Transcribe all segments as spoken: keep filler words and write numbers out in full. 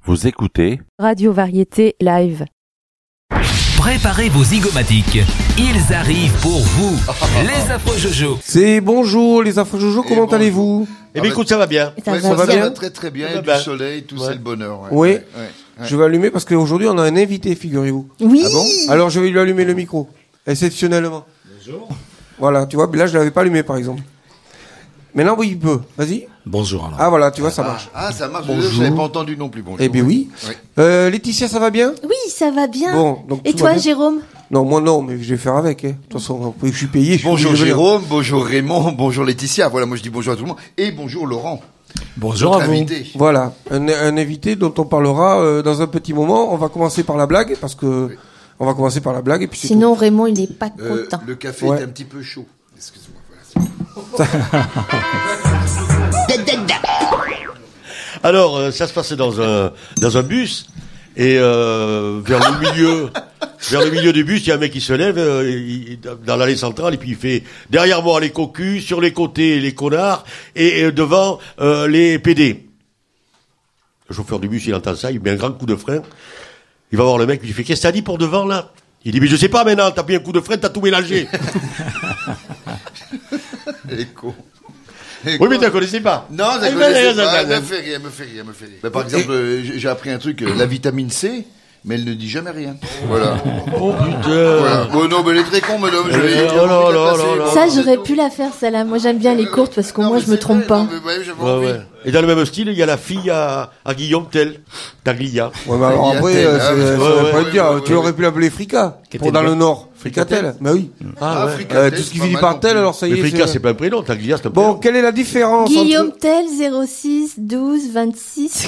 Vous écoutez Radio Variété Live. Préparez vos zygomatiques. Ils arrivent pour vous. Les Afro Jojo. C'est bonjour les Afro Jojo, comment bon, allez-vous? Eh bien écoute, ça va bien. Ça, Ouais, va, ça va bien. bien. va très très bien, il y a bah, du soleil, tout ouais. c'est le bonheur. Ouais. Oui, Ouais, ouais, ouais. je vais allumer parce qu'aujourd'hui on a un invité, figurez-vous. Oui. Ah bon? Alors je vais lui allumer le micro, exceptionnellement. Bonjour. Voilà, tu vois, là je l'avais pas allumé par exemple. Maintenant oui, il peut, vas-y. Bonjour alors. Ah voilà, tu vois, ça marche. Ah, ah, ça marche, Bonjour. je n'avais pas entendu non plus. Bonjour. Eh bien oui. Ouais. Euh, Laetitia, ça va bien? Oui, ça va bien. Bon, donc Et tout toi, va bien. Jérôme? Non, moi non, mais je vais faire avec. Hein. De toute façon, je suis payé. Je suis Bonjour obligé de venir. Jérôme, bonjour Raymond, bonjour Laetitia. Voilà, moi je dis bonjour à tout le monde. Et bonjour Laurent. Bonjour notre à vous. invité. Voilà, un, un invité dont on parlera euh, dans un petit moment. On va commencer par la blague parce que Oui. on va commencer par la blague et puis c'est Sinon, Raymond, il est pas Euh, content. le café Ouais. est un petit peu chaud. Excuse-moi. Voilà. Alors, euh, ça se passait dans un dans un bus et euh, vers le milieu vers le milieu du bus, il y a un mec qui se lève euh, il- dans l'allée centrale et puis il fait derrière moi les cocus, sur les côtés les connards et, et devant euh, les P D. Le chauffeur du bus, il entend ça, il met un grand coup de frein. Il va voir le mec, il fait qu'est-ce que t'as dit pour devant là? Il dit mais je sais pas maintenant, t'as pris un coup de frein, t'as tout mélangé. Écho. Oui mais tu la connaissais pas. Non, Ah, ça il connaissait m'a- pas. ça- Elle me fait rire, elle me fait rire, elle me fait rire. Bah, par exemple, euh, j'ai j'ai appris un truc, euh, la vitamine C, mais elle ne dit jamais rien. Voilà. Oh putain. Voilà. Bon, non, mais elle est très con, madame. Je l'ai- Euh, j'ai oh envie là de la là placer. là là. Bon, Ça, c'est j'aurais tout. pu la faire, celle-là. Moi, j'aime bien les courtes parce qu'au Non, moins, mais je me c'est trompe vrai, pas. non, mais ouais, j'avais Ouais, envie. ouais. Et dans le même style, il y a la fille à, à Guillaume Tell, Taglia. Ouais, mais alors Il y a après, tel, euh, ah, c'est- ouais, ça ouais, veut ouais, pas ouais, te dire. ouais, Tu ouais. aurais pu l'appeler Frika. Qui Pour était dans le le Nord. Fricatel. Mais oui. Ah, ouais. Fricatel, Euh, tout ce qui c'est pas finit mal par non tel, plus. alors ça y Mais est. Frika, c'est- c'est pas un prénom, Taglia, c'est un Bon, prénom. quelle est la différence Guillaume entre... Tell, zéro six douze vingt-six.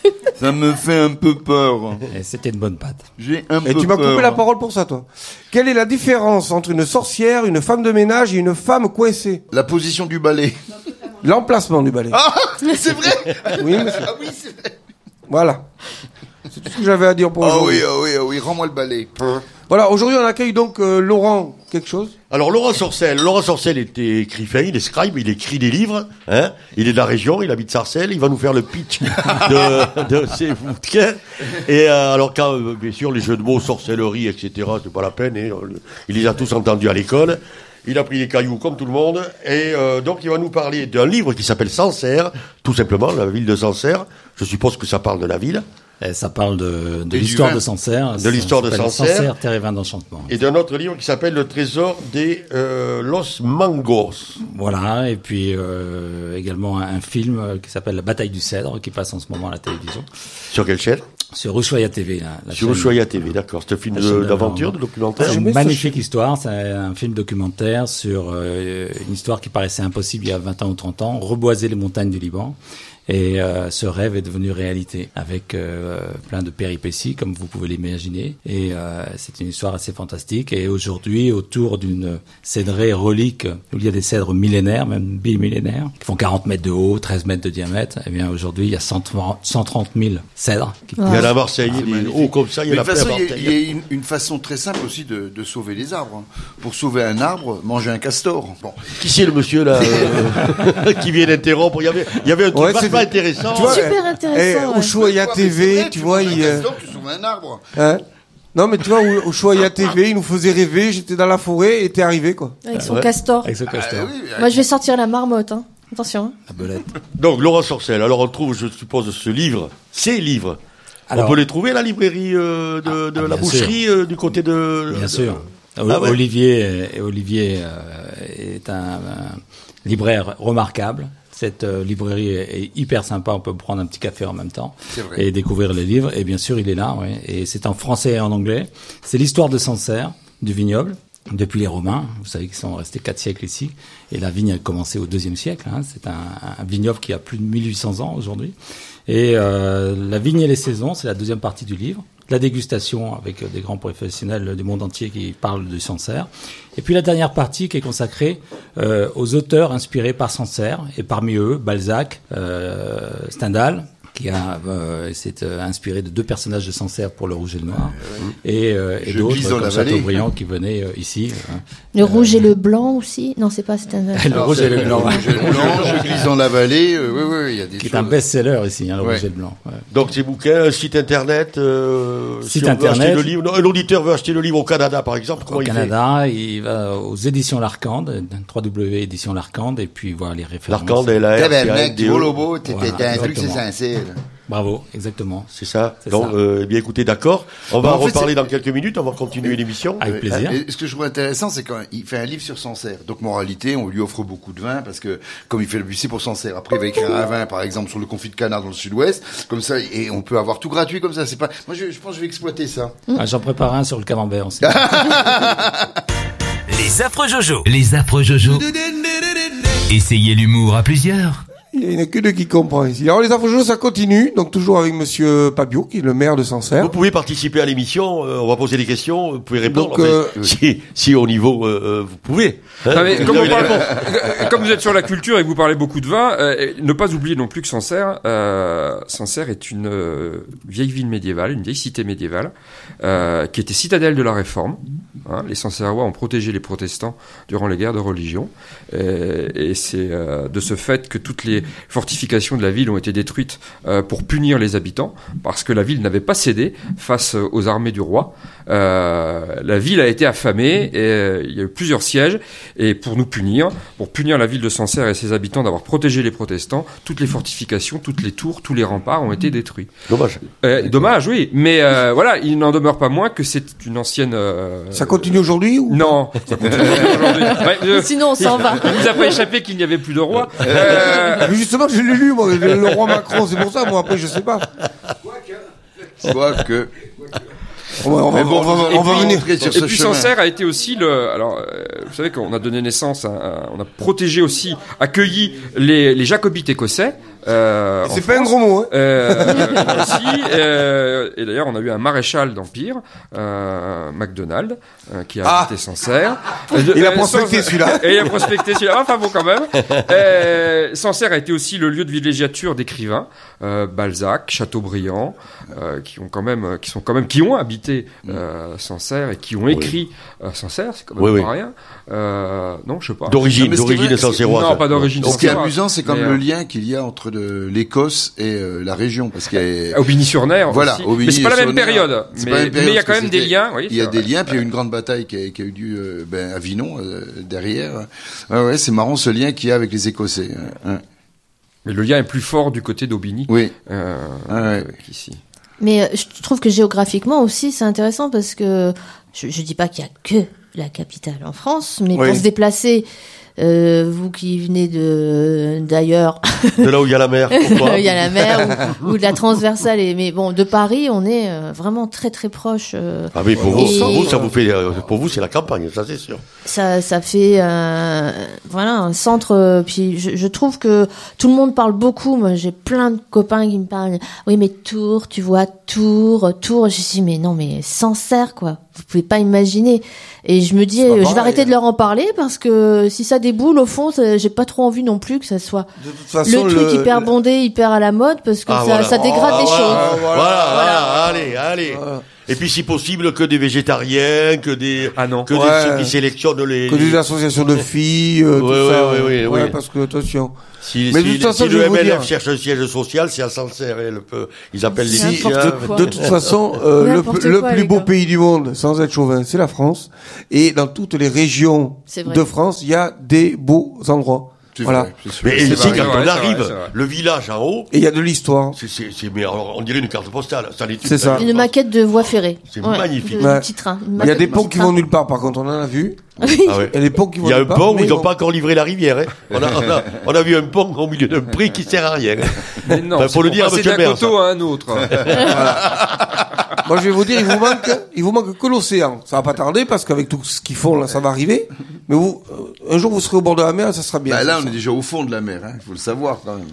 Ça me fait un peu peur. Et c'était une bonne patte. J'ai un peu Et peur. tu m'as coupé la parole pour ça, toi. Quelle est la différence entre une sorcière, une femme de ménage et une femme coincée? La position du balai. L'emplacement du balai. Ah, c'est vrai. Oui, monsieur. Ah oui, c'est vrai. Voilà. C'est tout ce que j'avais à dire pour Ah aujourd'hui. oui, ah oui, ah oui, rends-moi le balai. Voilà, aujourd'hui on accueille donc euh, Laurent quelque chose. Alors, Laurent Sorcel. Laurent Sorcel était écrivain, il est scribe, il écrit des livres, hein. Il est de la région, il habite Sarcelles, il va nous faire le pitch de, de ses bouquins. Et, euh, alors, quand, euh, bien sûr, les jeux de mots, sorcellerie, et cetera, c'est pas la peine, et, euh, il les a tous entendus à l'école. Il a pris des cailloux comme tout le monde, et euh, donc il va nous parler d'un livre qui s'appelle Sancerre, tout simplement, la ville de Sancerre. Je suppose que ça parle de la ville. Et ça parle de, de Et du l'histoire vin. de Sancerre. De l'histoire de Ça s'appelle Sancerre. Sancerre, terre et vin d'enchantement. Et d'un autre livre qui s'appelle Le Trésor des euh, Los Mangos. Voilà, et puis euh, également un, un film euh, qui s'appelle La bataille du Cèdre, qui passe en ce moment à la télévision. Sur quelle chaîne? Sur Ushuaïa T V. Là, la Sur chaîne- Ushuaïa T V, d'accord. C'est un film la de- chaîne de- d'aventure, de documentaire. C'est jamais une ça, magnifique histoire, c'est un film documentaire sur euh, une histoire qui paraissait impossible il y a vingt ans ou trente ans, reboiser les montagnes du Liban. Et euh, ce rêve est devenu réalité, avec euh, plein de péripéties, comme vous pouvez l'imaginer. Et euh, c'est une histoire assez fantastique. Et aujourd'hui, autour d'une cédraie relique, où il y a des cèdres millénaires, même bimillénaires, qui font quarante mètres de haut, treize mètres de diamètre, eh bien aujourd'hui, il y a cent trente mille cèdres. Qui Il y en a à Marseille, C'est il est magnifique. haut comme ça, il y Mais en de a toute plein à façon, il y a- il y a, Marseille. une, une façon très simple aussi de, de sauver les arbres. Pour sauver un arbre, manger un castor. Bon. Qui c'est le monsieur là euh, qui vient d'interrompre? Il y avait, il y avait un truc Ouais, c'est- vachement intéressant. Tu vois, Super eh, intéressant, ouais. Ushuaïa Ouais, T mais c'est V, vrai, tu vois, manges il... un euh, castor, tu sauves un arbre. hein non, mais tu vois, où- Ushuaïa T V, il nous faisait rêver, j'étais dans la forêt et t'es arrivé, quoi. Avec son Ouais. castor. Avec ce castor, Ah oui, Moi, je vais sortir la marmotte, hein. Attention. Hein. la belette. Donc, Laurent Sorcel. Alors, on trouve, je suppose, ce livre, ces livres. Alors- on peut les trouver à la librairie euh, de, de Ah, la bien boucherie euh, du côté de. Bien de- sûr. Ah ouais. Olivier, et Olivier euh, est un, un libraire remarquable. Cette euh, librairie est, est hyper sympa. On peut prendre un petit café en même temps C'est vrai. et découvrir les livres. Et bien sûr, il est là. Oui. Et c'est en français et en anglais. C'est l'histoire de Sancerre, du vignoble, depuis les Romains. Vous savez qu'ils sont restés quatre siècles ici. Et la vigne a commencé au deuxième siècle. Hein. C'est un, un vignoble qui a plus de mille huit cents ans aujourd'hui. Et euh, la vigne et les saisons, c'est la deuxième partie du livre. La dégustation avec des grands professionnels du monde entier qui parlent de Sancerre. Et puis la dernière partie qui est consacrée euh, aux auteurs inspirés par Sancerre, et parmi eux Balzac, euh, Stendhal, qui a euh, s'est euh, inspiré de deux personnages de Sancerre pour le Rouge et le Noir, et, euh, et d'autres comme Chateaubriand qui venaient euh, ici. Hein. Le Rouge et le Blanc aussi. Non, c'est pas, c'est un... Le Alors, Rouge et le Blanc. Le Rouge et le Blanc, Je glisse dans la vallée. Euh, oui, oui, il y a des Qui choses. est un best-seller ici, hein, le Ouais. Rouge et le Blanc. Ouais. Donc ces bouquins, un site internet, euh, Site si on veut internet. acheter le livre, non, un auditeur veut acheter le livre au Canada par exemple, comment Au il Canada, il va aux éditions Larkand, w w w point éditions Larkand, et puis voir les fait références. L'Arcande et la R, Tabarnak, D tu E. vois, Lobo, t'étais Voilà, un truc, c'est exactement. sincère. Bravo, exactement. C'est ça. C'est Donc, ça. euh, eh bien écoutez, d'accord. On va En fait, reparler c'est- dans quelques minutes, on va continuer l'émission. Avec plaisir. Et ce que je trouve intéressant, c'est qu'il fait un livre sur Sancerre. Donc, moralité, on lui offre beaucoup de vin parce que, comme il fait le bustier pour Sancerre, après, il va écrire un vin, par exemple, sur le confit de canard dans le sud-ouest. Comme ça, et on peut avoir tout gratuit comme ça. C'est pas, moi, je, je pense que je vais exploiter ça. Ah, j'en prépare un sur le camembert aussi. Les affreux Jojo. Les affreux Jojo. Essayez l'humour à plusieurs. Il n'y a que deux qui comprend ici. Alors les infos ça continue, donc toujours avec monsieur Pabio, qui est le maire de Sancerre. Vous pouvez participer à l'émission, euh, on va poser des questions, vous pouvez répondre. Donc, euh, Enfin, si, si au niveau, euh, euh, vous pouvez. Hein, Non, mais vous comme, avez on la parle- réponse. euh, comme vous êtes sur la culture et que vous parlez beaucoup de vin, euh, ne pas oublier non plus que Sancerre, euh, Sancerre est une euh, vieille ville médiévale, une vieille cité médiévale, euh, qui était citadelle de la Réforme. Hein, les Sancerrois ont protégé les protestants durant les guerres de religion, et, et c'est euh, de ce fait que toutes les fortifications de la ville ont été détruites euh, pour punir les habitants, parce que la ville n'avait pas cédé face aux armées du roi. Euh, la ville a été affamée, et euh, il y a eu plusieurs sièges, et pour nous punir, pour punir la ville de Sancerre et ses habitants d'avoir protégé les protestants, toutes les fortifications, toutes les tours, tous les remparts ont été détruits. Dommage. Euh, dommage, oui, mais euh, voilà, il n'en demeure pas moins que c'est une ancienne... euh, Ça continue aujourd'hui ou Non, ça continue aujourd'hui. Ouais, euh, Sinon, on s'en va. il vous a pas échappé qu'il n'y avait plus de roi. Euh, Mais justement, je l'ai lu, moi, le, le roi Macron, c'est pour ça, moi, après, je sais pas. Quoique. On va, on va, Mais bon, on va, et on va puis- venir. sur Et ce puis chemin. Sancerre a été aussi le. Alors, euh, vous savez qu'on a donné naissance, à, à- on a protégé aussi, accueilli les, les jacobites écossais. Euh, en C'est pas un France. gros mot, hein. Euh, aussi, euh, et d'ailleurs, on a eu un maréchal d'Empire, euh, MacDonald, euh, qui a Ah. habité Sancerre. Il a Euh, prospecté sans- celui-là. Et il a prospecté celui-là. Enfin bon, quand même. Euh, Sancerre a été aussi le lieu de villégiature d'écrivains, euh, Balzac, Chateaubriand, euh, qui ont quand même, qui sont quand même, qui ont habité euh, Sancerre et qui ont écrit euh, Sancerre. C'est quand même Oui, pas oui. rien. Euh, non, je sais pas. D'origine, Non, mais ce qui est d'origine vrai, sancerroise. Non, pas d'origine Ce qui est sancerroise. amusant, c'est comme Mais, le euh, lien qu'il y a entre le- l'Écosse et euh, la région, parce qu'il y a, Aubigny-sur-Ner. voilà, aussi. Aubigny Mais c'est pas la même sur-Ner. période. C'est Mais pas la même mais période, il y a quand parce même que des c'était- liens. Oui, Il y a c'est des vrai. liens, puis il y a eu une grande bataille qui a, qui a eu lieu euh, ben, à Vinon, euh, derrière. Ouais, ouais, c'est marrant ce lien qu'il y a avec les Écossais. Ouais, ouais. Mais le lien est plus fort du côté d'Aubigny Oui. euh, Ah ouais. qu'ici. Mais euh, je trouve que géographiquement aussi, c'est intéressant parce que je, je dis pas qu'il y a que la capitale en France, mais Oui. pour se déplacer, euh, vous qui venez de d'ailleurs, De là où il y a la mer, pourquoi il y a la mer ou, ou de la transversale, et, mais bon, de Paris, on est euh, vraiment très très proche. euh, Ah oui, pour vous, Et- pour vous, ça vous fait, euh, pour vous, c'est la campagne, ça c'est sûr. ça, ça fait euh, voilà un centre. euh, Puis je, je trouve que tout le monde parle beaucoup. Moi, j'ai plein de copains qui me parlent. Oui, mais Tours, tu vois Tours, Tours. Je dis mais non, mais Sancerre quoi. Vous pouvez pas imaginer. Et je me dis, pas euh, je pareil, vais arrêter hein. de leur en parler parce que si ça déboule au fond, ça- j'ai pas trop envie non plus que ça soit De toute façon, le truc hyper bondé, hyper à la mode parce que Ah, ça, voilà. ça dégrade Ah, les voilà, choses. Voilà, voilà, allez, allez. Et puis si possible que des végétariens, que des, Ah non. que Ouais. des ceux qui sélectionnent les. que des associations de filles, euh, tout Ouais, ouais, ça. ouais, ouais, ouais, ouais. parce que, attention. Si, Mais si, de toute façon, si je le vais vous M L dire- F cherche un siège social, c'est à Sancerre. Elle peut, ils appellent les Si, filles, n'importe hein. quoi. De toute façon, euh, le, N'importe le quoi, plus les beau gars. pays du monde, sans être chauvin, c'est la France. Et dans toutes les régions C'est vrai. de France, il y a des beaux endroits. C'est Voilà. vrai, c'est sûr. Mais C'est ici, vrai, quand c'est on vrai, c'est arrive, vrai, c'est vrai. le village en haut, Et il y a de l'histoire. c'est, c'est, c'est, mais alors, on dirait une carte postale. Ça n'est- C'est ça. Une maquette de voie ferrée. C'est magnifique. De, Ouais. de petits trains. Une Il y a maquette des de ponts petits qui trains. vont nulle part, par contre, on en a vu. Oui. Ah ouais. Il y a des ponts qui vont Il y a un nulle part. pont où mais ils n'ont bon. pas encore livré la rivière, hein. On a, on a, on a vu un pont au milieu d'un pré qui sert à rien. Mais non, Enfin, c'est faut le pour dire à passer monsieur d'un le maire, coteau à un autre. Moi, je vais vous dire, il vous manque, il vous manque que l'océan. Ça va pas tarder parce qu'avec tout ce qu'ils font, là, ça va arriver. Mais vous, euh, un jour, vous serez au bord de la mer, ça sera bien. Bah, là, ça. on est déjà au fond de la mer, hein. Il faut le savoir, quand même. là.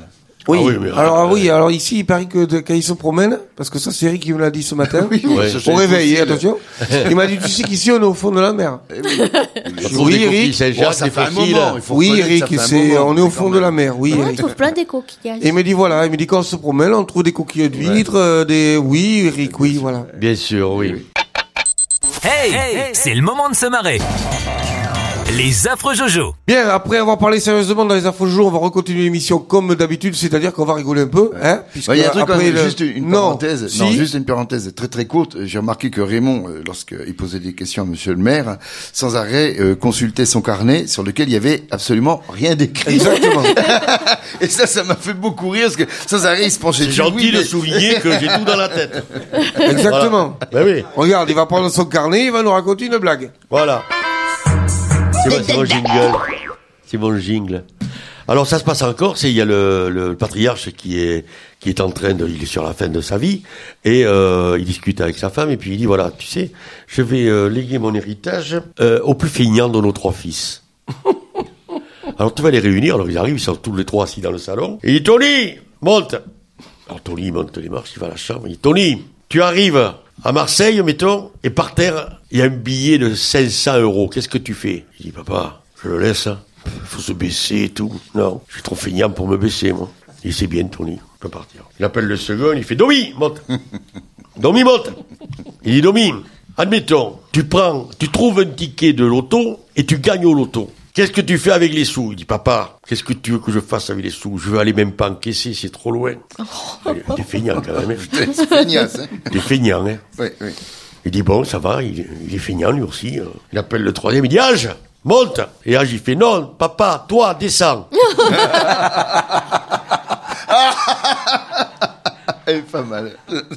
Oui. Ah oui, mais, alors euh, oui, alors ici, il paraît que de- quand il se promène, parce que ça c'est Eric qui me l'a dit ce matin, Oui, Ouais. ça, c'est au réveil, possible. attention. Il m'a dit, tu sais qu'ici on est au fond de la mer. Eh oui. On trouve Oui, des coquilles Eric. Saint-Jacques, Oh, ça des fait un fossiles. moment, il faut Oui, reconnaître, Eric, ça fait un c'est, moment, on est au mais fond quand de la même. mer, oui, Ouais, on Eric. trouve plein des coquillages. Et il me dit voilà, il me dit quand on se promène, on trouve des coquilles d'huîtres, euh, des, oui, Eric, oui, voilà. Bien sûr, oui. Hey, hey, c'est le moment de se marrer. Les affreux Jojo. Bien, après avoir parlé sérieusement dans les infos du jour, on va recontinuer l'émission comme d'habitude, c'est-à-dire qu'on va rigoler un peu, hein, puisque Ouais, il y a un truc, quand après même, le- juste une non, parenthèse. si. Non, juste une parenthèse très très courte. J'ai remarqué que Raymond, euh, lorsqu'il posait des questions à Monsieur le Maire, sans arrêt euh, consultait son carnet sur lequel il y avait absolument rien d'écrit. Exactement. Et ça, ça m'a fait beaucoup rire parce que sans arrêt, il se penchait C'est dessus. gentil Oui, de mais- souligner que j'ai tout dans la tête. Exactement. Ben oui, Regarde, il va prendre son carnet, il va nous raconter une blague. voilà. C'est mon, c'est mon jingle. C'est mon jingle. Alors ça se passe encore, c'est il y a le, le patriarche qui est qui est en train de, il est sur la fin de sa vie et euh, il discute avec sa femme et puis il dit voilà, tu sais, je vais euh, léguer mon héritage euh, au plus feignant de nos trois fils. Alors tu vas les réunir, alors ils arrivent, ils sont tous les trois assis dans le salon et il dit Tony, monte. Alors Tony monte les marches, il va à la chambre, il dit Tony, tu arrives à Marseille, mettons, et par terre, il y a un billet de cinq cents euros. Qu'est-ce que tu fais? Il dit, papa, je le laisse, hein. Faut se baisser et tout. Non, je suis trop feignant pour me baisser, moi. Il dit, c'est bien, Tony, on peut partir. Il appelle le second, il fait, Domi, monte. Domi, monte. Il dit, Domi, admettons, tu prends, tu trouves un ticket de loto et tu gagnes au loto. Qu'est-ce que tu fais avec les sous? Il dit, papa, qu'est-ce que tu veux que je fasse avec les sous? Je veux aller même pas encaisser, c'est trop loin. T'es feignant quand même, hein. C'est feignasse, hein. T'es feignant, hein. Oui, oui. Il dit, bon, ça va, il, il est feignant, lui aussi. hein. Il appelle le troisième, il dit, Age, monte. Et Age, il fait, non, papa, toi, descends. Elle est pas mal.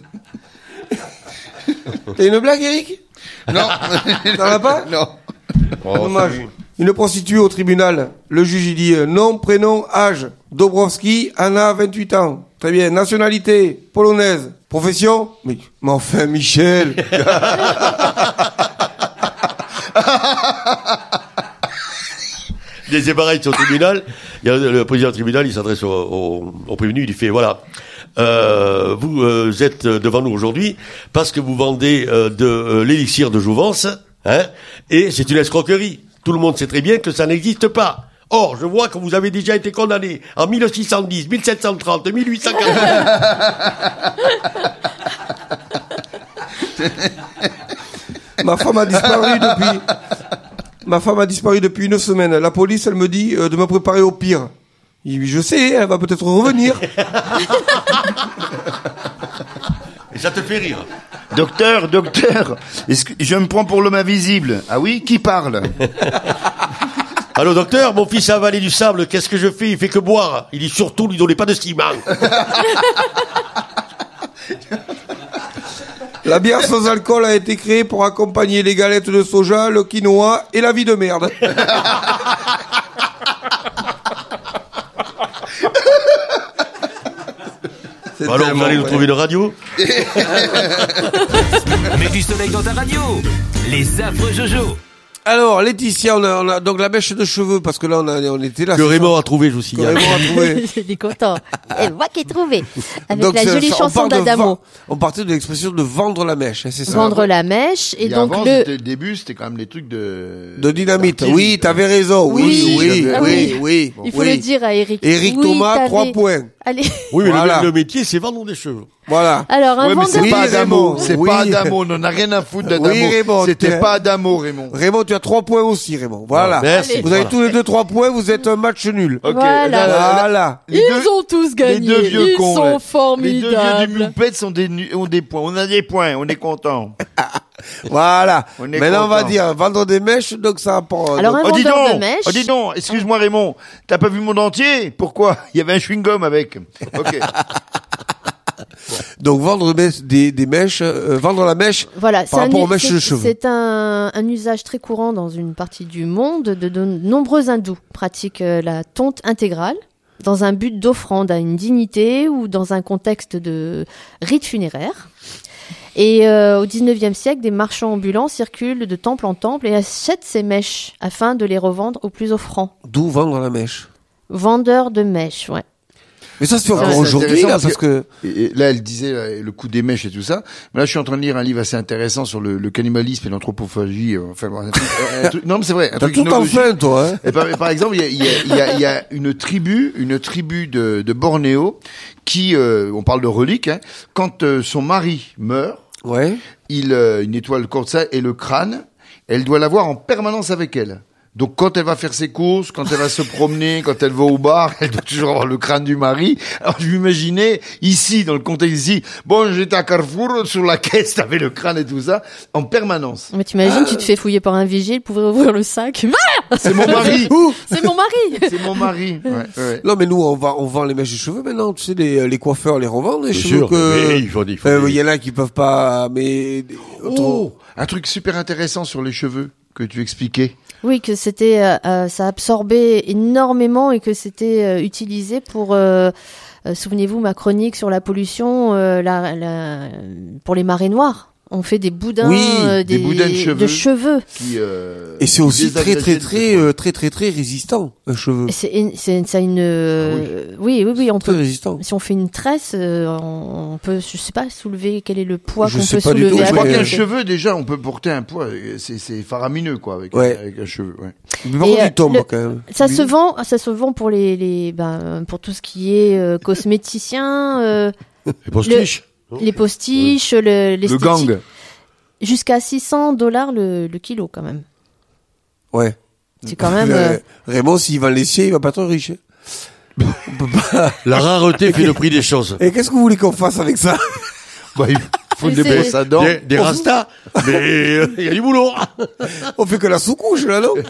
T'as une blague, Eric? Non. T'en as pas? Non. Dommage. Une prostituée au tribunal. Le juge, il dit, euh, nom, prénom, âge. Dobrowski, Anna, vingt-huit ans. Très bien. Nationalité, polonaise. Profession? Mais, mais enfin, Michel. C'est pareil, c'est au tribunal. Il y a le président du tribunal, il s'adresse au, au, au prévenu, il lui fait, voilà, euh, vous euh, êtes devant nous aujourd'hui parce que vous vendez euh, de euh, l'élixir de jouvence, hein, et c'est une escroquerie. Tout le monde sait très bien que ça n'existe pas. Or, je vois que vous avez déjà été condamné en mille six cent dix, mille sept cent trente, mille huit cent quatre-vingts. Ma femme a disparu depuis... Ma femme a disparu depuis une semaine. La police, elle me dit euh, de me préparer au pire. Il dit, je sais, elle va peut-être revenir. Et ça te fait rire. Docteur, docteur, est-ce que je me prends pour l'homme invisible? Ah oui, qui parle? Allô, docteur, mon fils a avalé du sable, qu'est-ce que je fais? Il fait que boire. Il dit surtout, lui donnez pas de ciment. La bière sans alcool a été créée pour accompagner les galettes de soja, le quinoa et la vie de merde. C'est Alors, vous tellement allez nous vrai. trouver une radio? Mets du soleil dans ta radio. Les affreux Jojo. Alors, Laetitia, on a, on a donc la mèche de cheveux, parce que là, on, a, on était là. Que c'est Raymond ça a trouvé, je vous Que signale. Raymond a trouvé. Il est content. Et moi qui ai trouvé. Avec Donc, la c'est- jolie ça, on chanson parle de d'Adamo. vend- On partait de l'expression de vendre la mèche, hein, c'est ça. Vendre la mèche. Et Et donc avant, le... c'était le début, c'était quand même les trucs de... De dynamite. d'artillerie. Oui, t'avais raison. Oui, Oui, oui, j'avais- oui, ah oui. Il faut oui. le dire à Eric. Éric Oui, Thomas, t'avais- trois points. Allez. Oui, mais le- Voilà. le, métier, c'est vendre des cheveux. Voilà. Alors, un Ouais, mais vendeur... c'est Oui, pas Adamo, Raymond, c'est oui. pas Adamo, on n'en a rien à foutre d'Adamo. Oui, Raymond, C'était t'es- pas Adamo, Raymond. Raymond, tu as trois points aussi, Raymond. Voilà. Merci. Vous avez Voilà. tous les deux trois points, vous êtes un match nul. Ok, Voilà. là, là, là, Voilà. les Ils deux- ont tous gagné. Les deux vieux Ils cons, sont là. Les deux vieux du formidables. Moupette sont des, nu- ont des points. On a des points, on est content. Voilà. On est Maintenant, on va content. dire vendre des mèches, donc ça apporte. Alors, donc- un Oh, dis vendeur donc, de mèches. oh, dis donc, excuse-moi Raymond, t'as pas vu mon dentier? Pourquoi? Il y avait un chewing-gum avec. Ok. donc vendre des, des, des mèches, euh, vendre la mèche. Voilà, Par c'est un, rapport aux u- mèches c'est- de cheveux. c'est un, un usage très courant dans une partie du monde. De, de nombreux hindous pratiquent euh, la tonte intégrale dans un but d'offrande à une dignité ou dans un contexte de rite funéraire. Et euh, au dix-neuvième siècle, des marchands ambulants circulent de temple en temple et achètent ces mèches afin de les revendre aux plus offrants. D'où vendre la mèche. Vendeurs de mèches, ouais. Mais ça se fait Ah, encore c'est aujourd'hui, intéressant là, parce parce que... Et et là, elle disait là, le coup des mèches et tout ça. Mais là, je suis en train de lire un livre assez intéressant sur le, le cannibalisme et l'anthropophagie. euh, Enfin, bon, un truc, un truc- non, mais c'est vrai. Un T'as truc tout en ethnologique. fin, toi, hein. Et par, par exemple, il y a, il y, a, il y, a, il y a une tribu, une tribu de, de Bornéo qui, euh, on parle de reliques, hein, quand euh, son mari meurt, Ouais. il, euh, il nettoie le corps de ça et le crâne, elle doit l'avoir en permanence avec elle. Donc quand elle va faire ses courses, quand elle va se promener, quand elle va au bar, elle doit toujours avoir le crâne du mari. Alors je m'imaginais ici, dans le contexte ici, bon j'étais à Carrefour, sur la caisse, t'avais le crâne et tout ça, en permanence. Mais t'imagines, tu te fais fouiller par un vigile pour ouvrir le sac. Ah, C'est mon mari. c'est mon mari. C'est mon mari. Ouais, ouais. Non, mais nous, on va, on vend les mèches de cheveux maintenant. Tu sais, les, les coiffeurs les revendent, les Bien cheveux sûr, que... mais il faut- il faut Euh, des- il y en a qui peuvent pas, mais... Oh, un truc super intéressant sur les cheveux que tu expliquais. Oui, que c'était, euh, euh, ça absorbait énormément et que c'était euh, utilisé pour. Euh, euh, souvenez-vous ma chronique sur la pollution, euh, la, la, pour les marées noires. On fait des boudins, Oui, euh, des des, boudins de cheveux. de cheveux. Qui, euh, Et c'est aussi qui très, très, désagrégent très, le- euh, très, très, très résistant, un cheveu. Et C'est, c'est, ça a une. euh, oui, oui, oui, on Très peut. résistant. Si on fait une tresse, euh, on, on peut, je sais pas, soulever. Quel est le poids Je qu'on sais peut pas du soulever tout, Je crois avec. qu'un Ouais. cheveu, déjà, on peut porter un poids. C'est, c'est faramineux, quoi, avec, Ouais. avec un cheveu. Ouais. Mais par Et, contre, euh, il tombe, le- quand même. Ça Oui. se vend, ça se vend pour les, les, ben, pour tout ce qui est euh, cosméticien, euh, Les postiches. les postiches, le, Le l'esthétique. gang. Jusqu'à six cents dollars le, le kilo, quand même. Ouais. C'est quand même. Euh, euh, Raymond, s'il vend les siens, il va pas être riche. hein. On peut pas... La rareté fait le prix des choses. Et qu'est-ce que vous voulez qu'on fasse avec ça? Bah, il faut Mais des c'est- brosses à dents. Des, des rastas, mais euh, il y a du boulot. On fait que la sous-couche, là, non?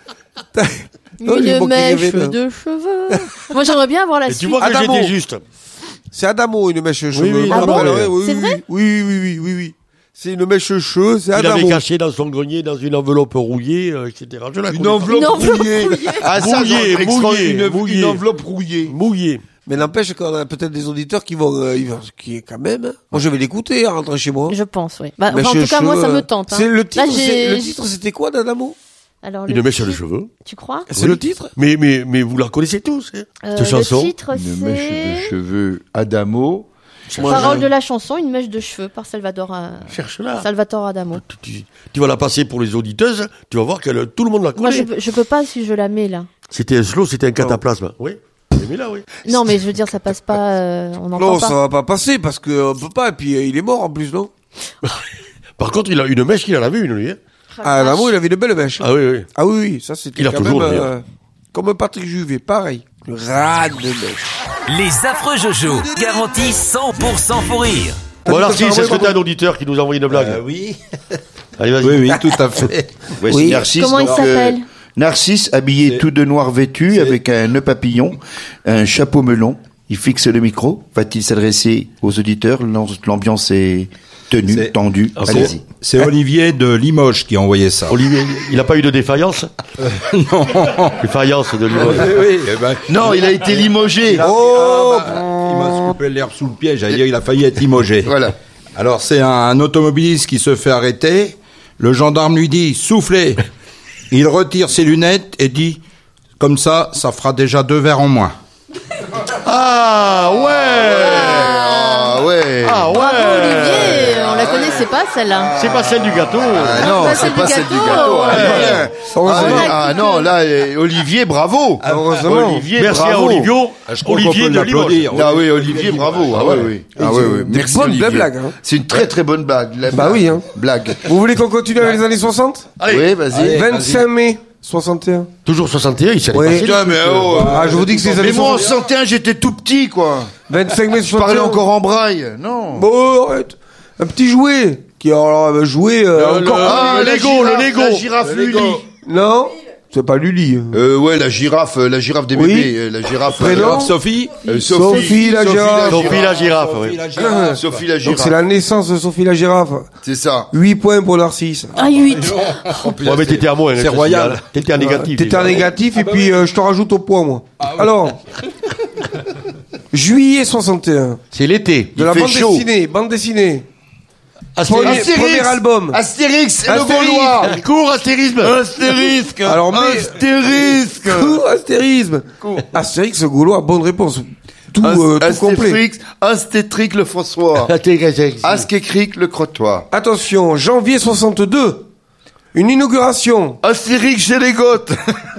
Non, il une manque mèche qu'il y avait, de cheveux. Moi, j'aimerais bien avoir la Et tu suite. vois que Adamo. j'étais juste. C'est Adamo, une mèche de cheveux. oui, Je ah me bon rappellerai, oui, C'est oui, vrai oui, oui, oui, oui, oui, oui. C'est une mèche de cheveux, c'est Il avait Adamo. caché dans son grenier, dans une enveloppe rouillée, euh, et cetera. Je la Une connais enveloppe Une enveloppe rouillée. Ah, ça, Mouillée, genre, extra- mouillée, une, mouillée. une enveloppe rouillée. pas. Mouillée. Mais n'empêche qu'on a peut-être des auditeurs qui vont, euh, ils vont- qui est quand même, hein. Moi, je vais l'écouter, en rentrant chez moi. Je pense, oui. Bah, Mèche enfin, en de tout cas, moi, ça cheveux, me tente. Hein. C'est le titre, Là, j'ai- c'est- le titre, c'était quoi, d'Adamo? Alors, Une le mèche de titre- cheveux. Tu crois C'est Oui. le titre? Mais, mais, mais vous la connaissez tous, hein, Euh, cette chanson. Le titre, Une mèche de c'est. cheveux Adamo. Moi, Parole je- de la chanson, une mèche de cheveux par Salvador, euh, Cherche-la. Salvatore Adamo. Tu, tu- tu vas la passer pour les auditeuses, tu vas voir que tout le monde la Moi, connaît. je, peux- je peux pas si je la mets là. C'était un slow, c'était un cataplasme. Oui. Mais là, oui. Non, mais je veux dire, ça passe pas. euh, on n'entend Non, pas. ça va pas passer parce que on peut pas. Et puis euh, il est mort en plus, non? Par contre, il a une mèche qu'il en a vu, une, lui. hein. Ah, Adamo, il avait une belle mèche. Ah oui, oui. Ah oui, oui, ça c'était Il a quand toujours, même, d'ailleurs. euh, comme Patrick Juvet, pareil. Rade de mèche. Les affreux Jojo, garantie cent pour cent pour rire. Bon, alors, si, T'as c'est ce que envoyé t'as un auditeur qui nous a envoyé une blague. Euh, oui. Allez, vas-y. Oui, oui, tout à fait. Ouais, Oui. c'est Narcisse. Comment il donc, s'appelle Narcisse, habillé C'est- tout de noir vêtu, c'est- avec un nœud papillon, un chapeau melon. Il fixe le micro. Va-t-il s'adresser aux auditeurs? L'am- L'ambiance est tenue, C'est- tendue. Ah, Allez-y. C'est Olivier de Limoges qui a envoyé ça. Olivier, il n'a pas eu de défaillance Non. Défaillance de Limoges. oui, eh ben, Non, il a été limogé. oh, bah, il m'a coupé l'herbe sous le pied. J'allais dire, il a failli être limogé. Voilà. Alors, c'est un automobiliste qui se fait arrêter. Le gendarme lui dit, soufflez. Il retire ses lunettes et dit, comme ça, ça fera déjà deux verres en moins. Ah, ouais Ah ouais. Ah, ouais Bravo, Olivier. On la connaissait pas, celle-là. C'est pas celle du gâteau. Ah non, pas c'est celle pas du celle du gâteau. gâteau. Ah, Ouais. bien. Heureusement. Ah, ah, non, là, euh, Olivier, bravo. Heureusement. Olivier, Merci bravo. à Olivio. Je crois qu'on Olivier peut de Limoges. l'applaudir. Ah oui, Olivier, bravo. Ah ouais, oui. Ah ouais, ouais. Des Merci, bonnes Olivier. blagues, hein. C'est une très très bonne blague. La Bah blague. oui, hein. Blague. Vous voulez qu'on continue avec les années soixante? Oui, vas-y. Allez. vingt-cinq mai soixante et un. Toujours soixante et un, il s'est Oui. passé. Putain, mais oh. Ah, je vous dis que c'est les Mais années moi, en soixante. soixante et un, j'étais tout petit, quoi. vingt-cinq mai Je parlais soixante et un. encore en braille. Non. Bon, arrête. Un petit jouet. Qui alors joué euh, Le- encore. le- Ah, le la Lego, girafe, le Lego. La girafe Le Lego. Lully. Non, c'est pas Lully. hein. Euh, ouais, la girafe, euh, la girafe des Oui. bébés, euh, la girafe. Prénom euh, Sophie euh, Sophie, la girafe. Sophie la girafe, oui. la Ah, Sophie la Donc girafe. c'est la naissance de Sophie la girafe. C'est ça. huit points pour Narcisse. Ah, huit. Ouais, mais t'étais à moins. C'est royal. T'étais en négatif. T'étais en déjà. négatif et puis euh, je te rajoute au point moi. Alors, juillet soixante et un. C'est l'été. De Il la fait bande chaud. dessinée, bande dessinée. Astérix. Premier, Astérix. premier album. Astérix, et le Astérix. Gaulois. Cours, astérisme. Alors, mais- Astérisque. Cours, astérisme. Astérix, le Gaulois, bonne réponse. tout, euh, tout complet. Astérix, Astétrique le François. Askécric le Crotois. Attention, janvier soixante-deux. Une inauguration. Astérix chez les Goths.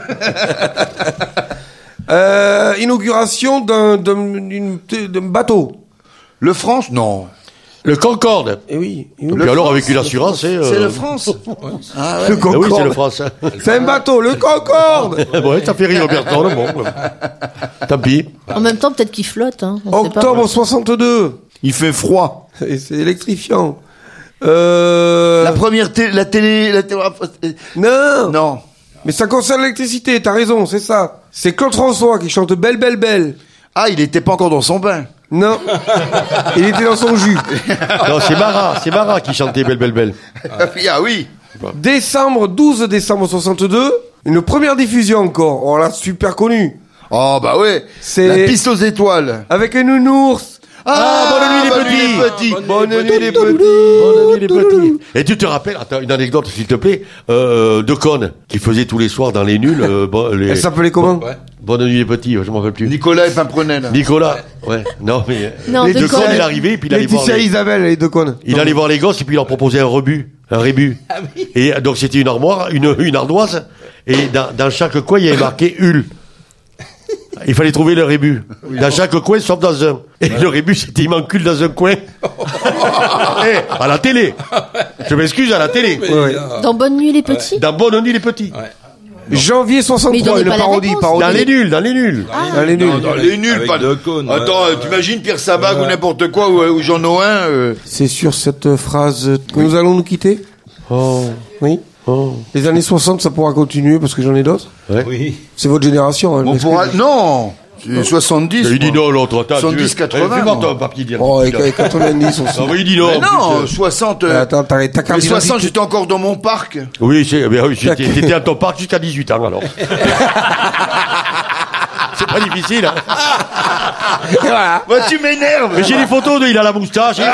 euh, inauguration d'un, d'un, d'une- d'un bateau. Le France, non. Le Concorde. Eh oui. Et puis alors, avec une assurance, c'est... C'est euh, le France. Ah ouais. Le ah oui, Concorde. c'est le France. C'est un bateau, le Concorde. Ouais, ça fait rire Bertrand, bon. Tant pis. En même temps, peut-être qu'il flotte. Hein. On sait pas. Octobre soixante-deux. Il fait froid. C'est, c'est électrifiant. Euh... La première télé, la télé, la télé... Non. Non. Mais ça concerne l'électricité, t'as raison, c'est ça. C'est Claude François qui chante Belle, Belle, Belle. Ah, il était pas encore dans son bain. Non. Il était dans son jus. Non, c'est Marat, c'est Marat qui chantait Belle, Belle, Belle. Ah oui. Décembre, douze décembre soixante-deux. Une première diffusion encore. Oh là, super connu. Oh bah ouais. C'est- La piste aux étoiles. Avec un nounours. Ah, bonne nuit les bonne petits. nuit, les petits. Bonne nuit les petits. Bonne nuit les petits. Et tu te rappelles, attends, une anecdote s'il te plaît, euh, de Cône, qui faisait tous les soirs dans les nuls, euh, bon, les... Elle s'appelait comment? Bonne nuit les petits, je m'en rappelle plus. Nicolas et Pimprenel. Nicolas, ouais, non mais... Non, de de Cône, Cône. il arrivait, et puis il allait voir Laetitia les... Isabelle et de Cône. Il allait voir les gosses, et puis il leur proposait un rebut, un rébut. Et donc c'était une armoire, une, une ardoise, et dans, dans chaque coin, il y avait marqué Hull. Il fallait trouver le rébut. Dans chaque coin, sauf dans un. Et le rébut, c'était il m'encule dans un coin. Eh, à la télé. Je m'excuse, à la télé. Dans Bonne nuit les petits. Dans Bonne nuit les petits. Janvier Mais il soixante-trois, donnait une pas la parodie, réponse. parodie. Dans les nuls, dans les nuls. Dans les nuls. Dans les nuls, Avec pas De Cône, ouais. Attends, euh, t'imagines Pierre Sabag ou n'importe quoi, ou, ou Jean Noin, euh... C'est sur cette phrase que nous allons nous quitter. Oh, Oui. oh. Les années soixante, ça pourra continuer parce que j'en ai d'autres. Oui. C'est votre génération. Hein, on parce pourra... que- Non c'est soixante-dix. Il dit moi. non, l'autre. attends, soixante-dix, tu veux- quatre-vingts, Eh, fais voir moi. ton papier dire. Oh, et et quatre-vingt-dix aussi. Ah oui, il dit non. Mais en non, plus, euh. soixante... Mais euh, attends, t'as ta carte Les soixante, d'identité. j'étais encore dans mon parc. Oui, c'est, ben oui, j'étais, t'étais à ton parc jusqu'à dix-huit ans, alors. C'est pas difficile, hein. Voilà. Bah, tu m'énerves. Mais j'ai des photos de, il a la moustache. il-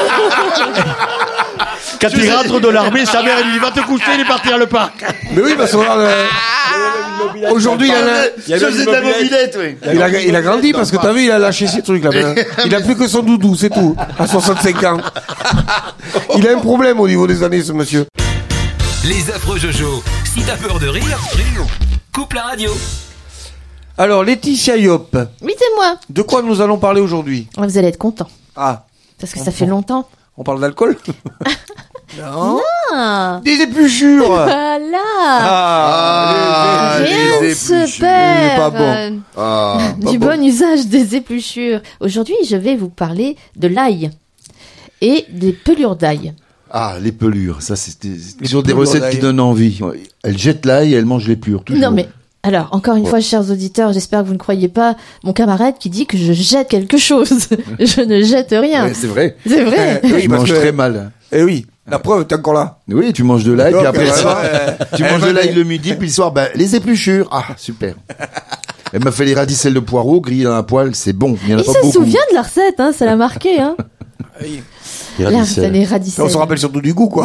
Quand il rentre de l'armée, sa mère, elle lui dit, va te coucher, il est parti à le parc. Mais oui, parce que regarde, euh, aujourd'hui, il, en a, Je faisais de la mobilette, oui. il, a, il a grandi parce que t'as vu, il a lâché ces trucs là. maintenant. Il a plus que son doudou, c'est tout. À soixante-cinq ans. Il a un problème au niveau des années, ce monsieur. Les affreux Jojo. Si t'as peur de rire, rire. Coupe la radio. Alors, Laetitia Yop, Oui, c'est moi. de quoi nous allons parler aujourd'hui? Vous allez être content. Ah, Parce que ça fait longtemps. on parle d'alcool? Non. Ah. Des épluchures. Voilà. Ah, Ah, Rien les ne se épluchures. perd pas bon. euh, Ah, pas du bon. bon usage des épluchures. Aujourd'hui, je vais vous parler de l'ail et des pelures d'ail. Ah, les pelures, ça c'est des, Les toujours des pelures recettes d'ail. qui donnent envie. Ouais. Elle jette l'ail et elle mange les pelures, toujours. Non mais alors, encore une fois, chers auditeurs, j'espère que vous ne croyez pas mon camarade qui dit que je jette quelque chose. Je ne jette rien. Ouais, c'est vrai. C'est vrai. Oui, Tu parce manges que- très mal. Eh oui, la preuve, t'es encore là. Oui, tu manges de l'ail, puis Donc, après le euh, soir, euh, tu elle manges de m'a l'ail dit- le midi, puis le soir, ben, les épluchures. Ah, super. Elle m'a fait les radicelles de poireaux grillées dans la poêle, c'est bon. Il y en a Il pas se beaucoup. souvient de la recette, hein, ça l'a marqué. Hein. Il La, radicelle. les radicelles. On se rappelle surtout du goût, quoi.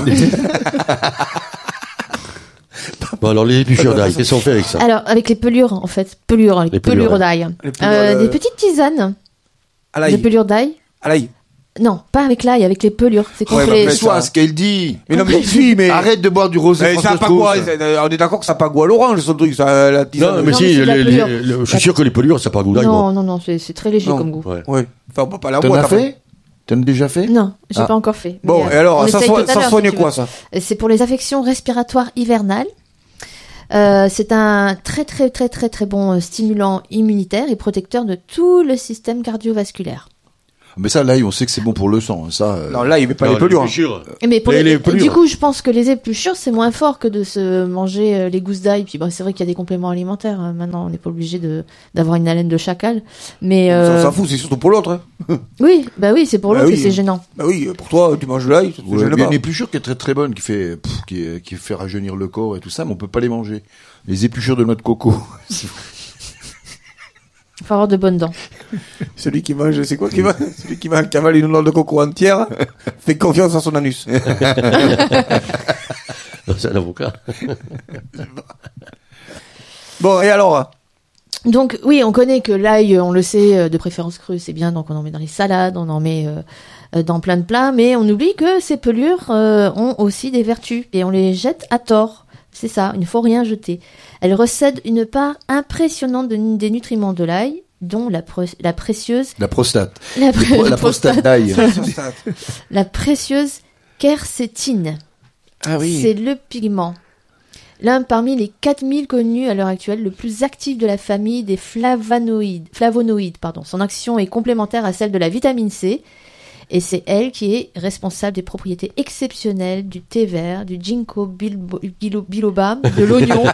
Bon, alors, les épluchures d'ail, qu'est-ce qu'on fait avec ça? Alors, avec les pelures, en fait. Pelures, les, Les pelures, pelures ouais. d'ail. Les pelures, Euh, euh, Des petites tisanes À de l'ail. pelures d'ail. À l'ail. Non, pas avec l'ail, avec les pelures. C'est Ouais, complet. bah, Mais soit ce qu'elle dit. Mais non, mais si, mais. Arrête de boire du rosé Mais ça a pas François goût, Strauss. c'est- on est d'accord que ça n'a pas goût à l'orange, son truc, ça, la tisane. Non, mais Non, si, mais c'est de la les- pelure. les- le- je suis sûr que les pelures, ça n'a pas goût d'ail, non, moi. non, non, c'est c'est très léger Non. comme goût. Ouais. Ouais. Enfin, on peut pas la T'en boire, as t'as fait T'en as déjà fait Non, j'ai Ah. pas encore fait. Bon, Mais, et euh, alors, on ça, essaye soigne- tout à ça l'heure, soigne si tu quoi, veux. ça? C'est pour les affections respiratoires hivernales. Euh, c'est un très très très très très bon euh, stimulant immunitaire et protecteur de tout le système cardiovasculaire. Mais ça, l'ail, on sait que c'est bon pour le sang. Ça, euh, Non, là, il met pas Non, les pelures. hein. épluchures. Mais pour Les- les, les pelures. du coup, je pense que les épluchures, c'est moins fort que de se manger euh, les gousses d'ail. Puis bon, c'est vrai qu'il y a des compléments alimentaires. hein. Maintenant, on n'est pas obligé de d'avoir une haleine de chacal. Mais Ça, euh, ça fout, c'est surtout pour l'autre. hein. oui, bah oui, c'est pour Bah l'autre oui. que c'est gênant. Bah oui, pour toi, tu manges de l'ail, ça te Ouais, gêne il y a pas. une épluchure qui est très très bonne, qui fait, pff, qui, est- qui fait rajeunir le corps et tout ça, mais on peut pas les manger. Les épluchures de noix de coco. Il faut avoir de bonnes dents. Celui qui mange, c'est quoi qui va Celui qui va cavaler une noix de coco entière, fait confiance à son anus. Non, c'est un avocat. Bon, et alors, Donc oui, on connaît que l'ail, on le sait, euh, de préférence cru, c'est bien, donc on en met dans les salades, on en met euh, euh, dans plein de plats, mais on oublie que ces pelures euh, ont aussi des vertus et on les jette à tort. C'est ça, il ne faut rien jeter. Elles recèdent une part impressionnante de, des nutriments de l'ail, dont la, pro- la précieuse... La prostate. La, pr- la, la prostate d'ail. La précieuse quercétine. Ah oui. C'est le pigment. L'un parmi les quatre mille connus à l'heure actuelle, le plus actif de la famille des flavonoïdes. flavonoïdes pardon. Son action est complémentaire à celle de la vitamine C. Et c'est elle qui est responsable des propriétés exceptionnelles du thé vert, du ginkgo bilbo- bilo- biloba, de l'oignon.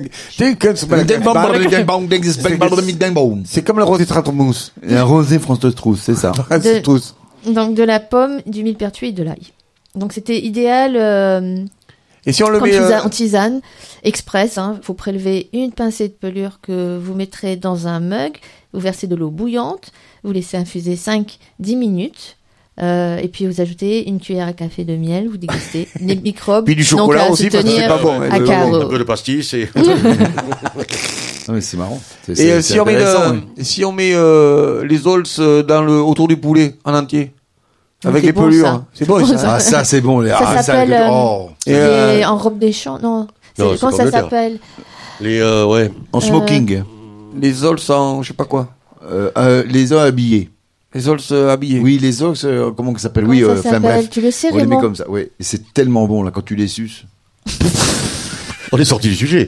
C'est comme le rosé Trentmousse. Et un rosé France de Trousse, c'est ça. De- tous. Donc de la pomme, du millepertuis et de l'ail. Donc c'était idéal euh, Et si on le en, met... tisa- euh, en tisane express. Il hein, faut prélever une pincée de pelure que vous mettrez dans un mug, vous versez de l'eau bouillante, vous laissez infuser cinq à dix minutes. Euh, et puis vous ajoutez une cuillère à café de miel, vous dégustez les microbes. Puis du chocolat donc, à aussi, se parce que c'est tenir pas bon, hein, à le- carreau. Un peu de pastis et... Ah, mais c'est marrant. C'est, Et c'est, euh, c'est si, on met intéressant, le- oui. si on met euh, les ols euh, dans le, autour du poulet, en entier, avec C'est les bon, pelures, ça. hein. C'est bon, ça. Ah, ça, c'est bon. Les... Ça ah, s'appelle, euh, oh. Et, Les- euh, en robe des champs, non. C'est, Non, c'est comment pas ça le terme. s'appelle Les, euh, ouais. En smoking. les ols en, je sais pas quoi. Euh, euh, les os habillés. Les ols euh, habillés. Oui, les os, euh, comment ça s'appelle? Comment Oui, ça euh, enfin s'appelle bref. Tu le sais, On les met Raymond comme ça, oui. Et c'est tellement bon, là, quand tu les suces. On est sorti du sujet.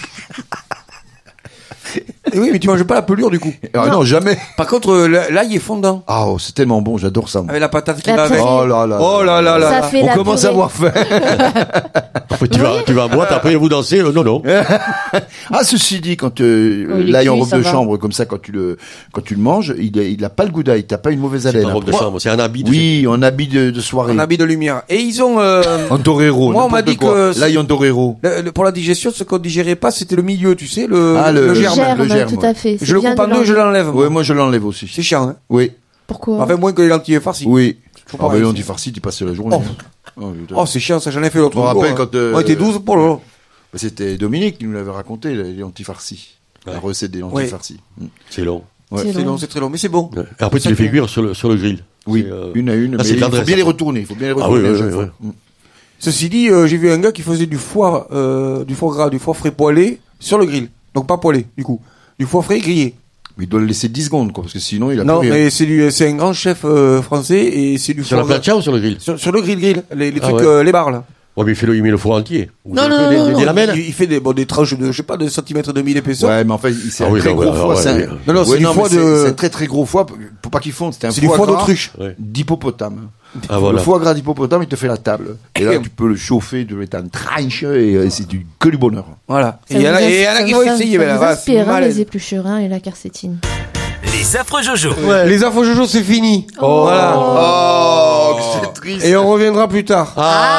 Et oui, mais tu manges pas la pelure, du coup. Ah non, jamais. Par contre, euh, l'a- l'ail est fondant. Ah, oh, c'est tellement bon, j'adore ça. moi. Avec la patate qui La va avec. purée. Oh là là. Oh là là là. Ça là. fait On la commence à purée. avoir faim. Après, tu vas, tu vas en boîte, après vous dansez. euh, non, non. Ah, ceci dit, quand euh, Oh, il est l'ail en cuit, robe ça de va. chambre, comme ça, quand tu le, quand tu le manges, il, a- il a pas le goût d'ail, t'as pas une mauvaise C'est haleine. pas une robe de Après- chambre, c'est un habit de Oui, en habit de, de soirée. Un habit de lumière. Et ils ont, euh, En torero. Moi, on m'a n'importe dit quoi. que- L'ail en torero. le- le- pour la digestion, ce qu'on digérait pas, c'était le milieu, tu sais, le, Ah, le- le le germe. germe. le germe, tout à fait. C'est Je le bien coupe de en deux, l'enlever. je l'enlève. moi. Ouais, moi je l'enlève aussi. C'est chiant, hein. Oui, Pourquoi Enfin, moins que les lentilles farcies. oui. Faut Ah, pas bah, réussir. l'antifarci, tu passes la journée. Oh. Oh, putain. Oh, c'est chiant, ça, j'en ai fait l'autre Je me jour. rappelle hein. quand, euh, On était douze pour le. Bah, c'était Dominique qui nous l'avait raconté, les lentilles farcies. La recette des lentilles Ouais. farcies. Mm. C'est long. Ouais. C'est C'est long. long, c'est très long, mais c'est bon. Ouais. Et après, tu les fais cuire sur le, sur le grill. Oui, C'est, euh, une à une. ah, mais c'est de il la faut dresse, bien les ça. retourner. Il faut bien les Ah retourner. oui, à oui, chaque oui, fois. oui. Mm. Ceci dit, euh, j'ai vu un gars qui faisait du foie, euh, du foie gras, du foie frais poêlé sur le grill. Donc pas poêlé, du coup. Du foie frais grillé. Mais il doit le laisser dix secondes, quoi, parce que sinon il a Non, plus rien. mais c'est du, c'est un grand chef euh, français et c'est du Sur la foie gras. plancha ou sur le grill? Sur, sur le grill grill, les, les Ah trucs, ouais. euh, les barres là. Ouais, mais il fait le, il met le four entier. Ou Non, des- non, des, non, des, non, des lamelles? Il, il fait des, bon, des tranches de, je sais pas, de centimètres et demi d'épaisseur. Ouais, mais en fait, il- c'est Ah un oui, très non, gros ouais, foie. ouais, c'est un- ouais. Non, non, c'est Ouais, du non, foie mais de- c'est- c'est un très très gros foie. Pour pas qu'il fonde, c'était un C'est du foie foie gras d'autruche. Ouais. d'hippopotame. Ah, voilà. Le foie gras d'hippopotame, il te fait la table. Et là, tu peux le chauffer, tu le mettre en tranche, et euh, c'est du, que du bonheur. Voilà. Ça Et il y en a, vous et il y en a ins- qui ça vont vous- essayer, ça mais là, vous voilà, c'est inspire, hein, malaise. les éplucherins et la quercétine. Les affreux Jojo. Les infos Jojo, c'est fini. Oh. Voilà. Oh, que c'est triste. Et on reviendra plus tard.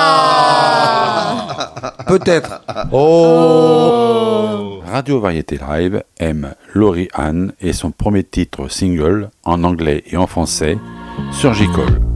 Peut-être. Radio Variété Live aime Laurie Anne et son premier titre single en anglais et en français sur J. Cole.